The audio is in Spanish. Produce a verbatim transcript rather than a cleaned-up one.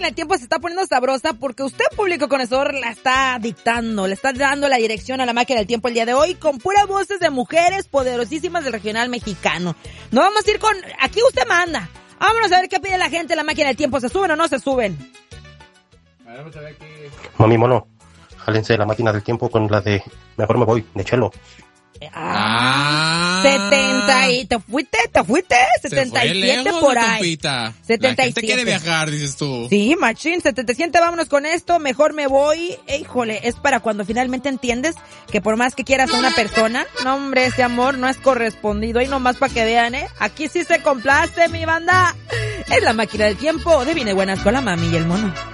máquina del tiempo se está poniendo sabrosa porque usted, público conocedor, la está dictando, le está dando la dirección a la máquina del tiempo el día de hoy con puras voces de mujeres poderosísimas del regional mexicano. No vamos a ir con... Aquí usted manda. Vámonos a ver qué pide la gente en la máquina del tiempo. ¿Se suben o no se suben? A ver, vamos a ver qué... Mami mono, jálense la máquina del tiempo con la de Mejor me voy, de Chelo. Ah, setenta y te fuiste, te fuiste, setenta y siete por ahí. setenta y siete. La gente quiere viajar, dices tú. Sí, machín, setenta y siete, vámonos con esto, mejor me voy. Eh, híjole, es para cuando finalmente entiendes que por más que quieras a una persona, no hombre, ese amor no es correspondido. Y nomás para que vean, eh, aquí sí se complace mi banda. Es la máquina del tiempo de Viene Buenas con la mami y el mono.